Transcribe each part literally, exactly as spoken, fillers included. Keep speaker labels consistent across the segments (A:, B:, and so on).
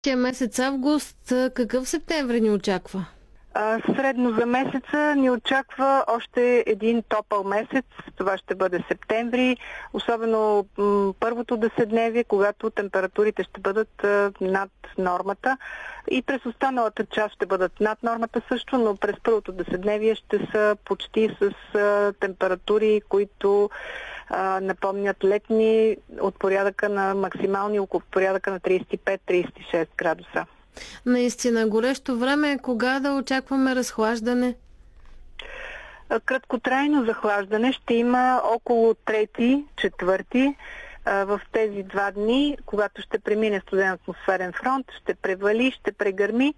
A: Тия месец август, какъв септември ни очаква?
B: А, средно за месеца ни очаква още един топъл месец. Това ще бъде септември, особено м- първото деседневие, когато температурите ще бъдат а, над нормата. И през останалата част ще бъдат над нормата също, но през първото деседневие ще са почти с а, температури, които а, напомнят летни от порядъка на максимални, около порядъка на трийсет и пет трийсет и шест градуса.
A: Наистина горещо време. Кога да очакваме разхлаждане?
B: Краткотрайно захлаждане ще има около трети, четвърти в тези два дни, когато ще премине студен атмосферен фронт, ще превали, ще прегърми,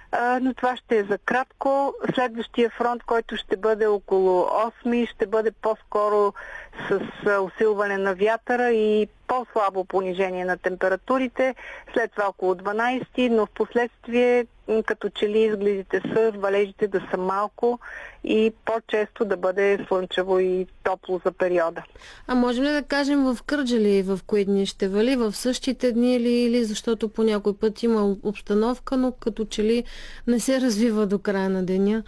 B: но това ще е за кратко. Следващия фронт, който ще бъде около осми, ще бъде по-скоро с усилване на вятъра и по-слабо понижение на температурите, след това около дванайсети, но в последствие като че ли изгледите са, валежите да са малко и по-често да бъде слънчево и топло за периода.
A: А можем ли да кажем в Кърджали в кои дни ще вали? В същите дни или, или защото по някой път има обстановка, но като че ли не се развива до края на деня?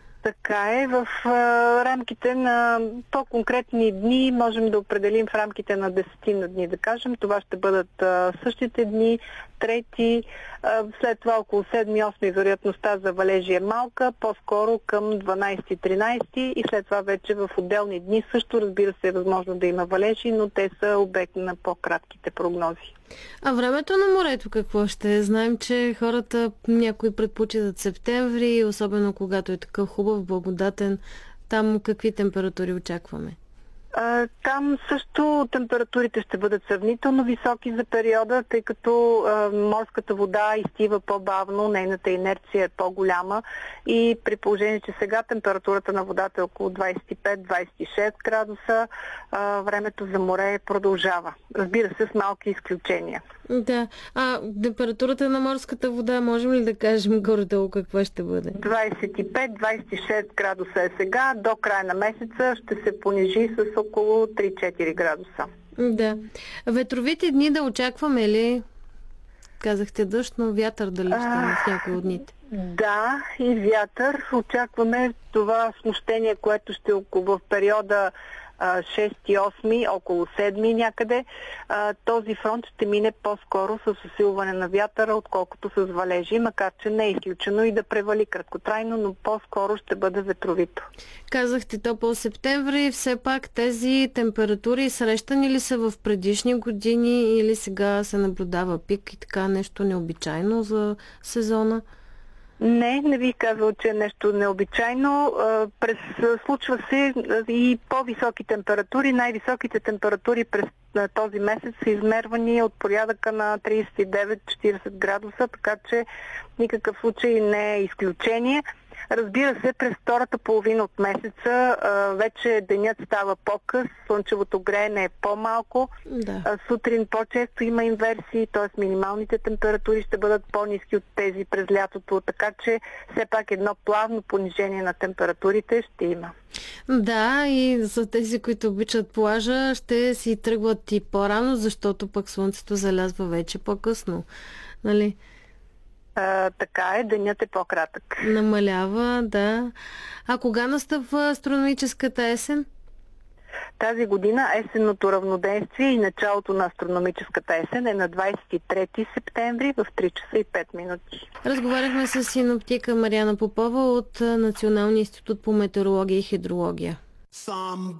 B: Така е. В а, рамките на по-конкретни дни можем да определим в рамките на десетина дни, да кажем. Това ще бъдат а, същите дни, трети, а, след това около седми-осми вероятността за валежи е малка, по-скоро към дванайсети-тринайсети и след това вече в отделни дни също, разбира се, е възможно да има валежи, но те са обект на по-кратките прогнози.
A: А времето на морето какво ще е? Знаем, че хората някои предпочитат септември, особено когато е такъв хубав, благодатен. Там какви температури очакваме?
B: А, там също температурите ще бъдат сравнително високи за периода, тъй като а, морската вода изтива по-бавно, нейната инерция е по-голяма и при положение, че сега температурата на водата е около двайсет и пет двайсет и шест градуса, а, времето за море продължава. Разбира се, с малки изключения.
A: Да. А температурата на морската вода, можем ли да кажем горе-долу каква ще бъде?
B: двайсет и пет двайсет и шест градуса е сега, до края на месеца ще се понижи с около три-четири градуса.
A: Да. Ветровите дни да очакваме ли? Казахте дъжд, но вятър дали ще има в някои от дните?
B: Да, и вятър. Очакваме това смущение, което ще е около в периода шести-осми, около седми някъде. Този фронт ще мине по-скоро с усилване на вятъра, отколкото с валежи, макар че не е изключено и да превали краткотрайно, но по-скоро ще бъде ветровито.
A: Казахте топъл септември, все пак тези температури срещани ли са в предишни години или сега се наблюдава пик и така нещо необичайно за сезона?
B: Не, не бих казал, че е нещо необичайно. През, случва се и по-високи температури. Най-високите температури през този месец са измервани от порядъка на трийсет и девет-четирийсет градуса, така че никакъв случай не е изключение. Разбира се, през втората половина от месеца вече денят става по-къс, слънчевото греене е по-малко,
A: да.
B: Сутрин по-често има инверсии, т.е. минималните температури ще бъдат по-ниски от тези през лятото, така че все пак едно плавно понижение на температурите ще има.
A: Да, и за тези, които обичат плажа, ще си тръгват и по-рано, защото пък слънцето залязва вече по-късно, нали?
B: А, така е, денят е по-кратък.
A: Намалява, да. А кога настъпва астрономическата есен?
B: Тази година есенното равноденствие и началото на астрономическата есен е на двайсет и трети септември в три часа и пет минути.
A: Разговаряхме с синоптика Мариана Попова от Националния институт по метеорология и хидрология.